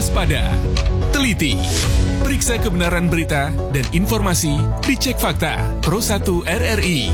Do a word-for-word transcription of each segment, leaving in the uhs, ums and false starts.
waspada, teliti, periksa kebenaran berita dan informasi di Cek Fakta Pro satu R R I.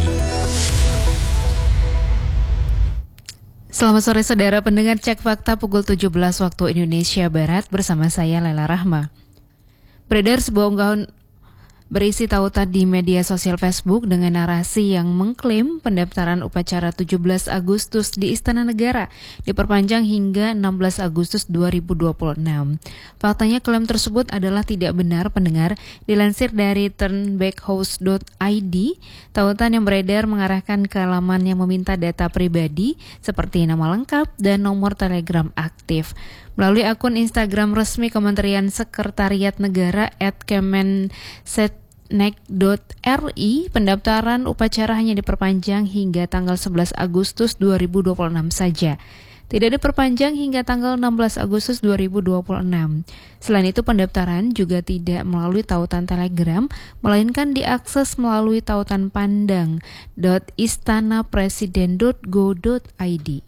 Selamat sore saudara pendengar Cek Fakta pukul tujuh belas waktu Indonesia Barat bersama saya Laila Rahma. Beredar sebuah unggahan berisi tautan di media sosial Facebook dengan narasi yang mengklaim pendaftaran upacara tujuh belas Agustus di Istana Negara diperpanjang hingga enam belas Agustus dua ribu dua puluh enam. Faktanya klaim tersebut adalah tidak benar pendengar. Dilansir dari turnbackhouse dot I D, tautan yang beredar mengarahkan ke laman yang meminta data pribadi seperti nama lengkap dan nomor telegram aktif. Melalui akun Instagram resmi Kementerian Sekretariat Negara at kemensetnek dot r i, pendaftaran upacara hanya diperpanjang hingga tanggal sebelas Agustus dua ribu dua puluh enam saja. Tidak diperpanjang hingga tanggal enam belas Agustus dua ribu dua puluh enam. Selain itu, pendaftaran juga tidak melalui tautan Telegram, melainkan diakses melalui tautan pandang dot istanapresiden dot go dot i d.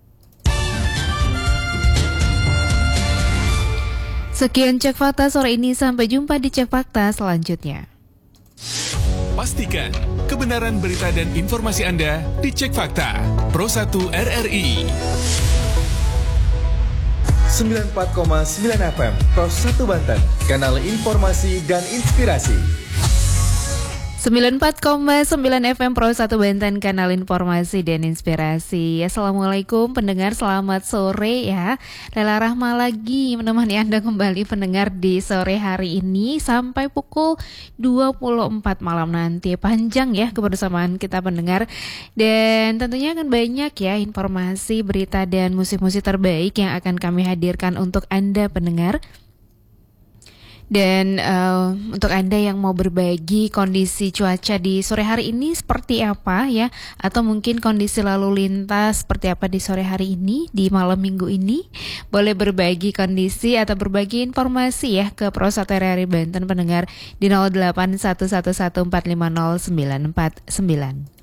Sekian Cek Fakta sore ini, sampai jumpa di Cek Fakta selanjutnya. Pastikan kebenaran berita dan informasi Anda di Cek Fakta Pro satu R R I. sembilan puluh empat koma sembilan F M Pro satu Banten, kanal informasi dan inspirasi. sembilan puluh empat koma sembilan F M Pro satu Banten, kanal informasi dan inspirasi. Assalamualaikum pendengar, selamat sore ya. Laila Rahma lagi menemani Anda kembali pendengar di sore hari ini sampai pukul dua puluh empat malam nanti. Panjang ya kebersamaan kita pendengar. Dan tentunya akan banyak ya informasi, berita dan musik-musik terbaik yang akan kami hadirkan untuk Anda pendengar. Dan uh, untuk Anda yang mau berbagi kondisi cuaca di sore hari ini seperti apa ya, atau mungkin kondisi lalu lintas seperti apa di sore hari ini, di malam minggu ini, boleh berbagi kondisi atau berbagi informasi ya ke Pro satu R R I Banten pendengar di nol delapan satu satu satu empat lima nol sembilan empat sembilan.